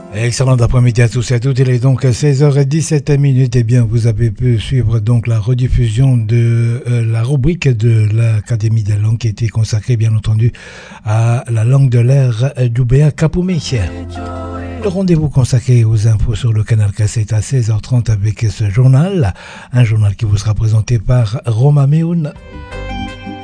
Excellent après-midi à tous et à toutes. Il est donc 16h17. Eh bien, vous avez pu suivre donc la rediffusion de la rubrique de l'Académie des langues qui était consacrée, bien entendu, à la langue de l'air d'Oubéa Kapoumé. Le rendez-vous consacré aux infos sur le canal Cassette à 16h30 avec ce journal. Un journal qui vous sera présenté par Roma Meoun.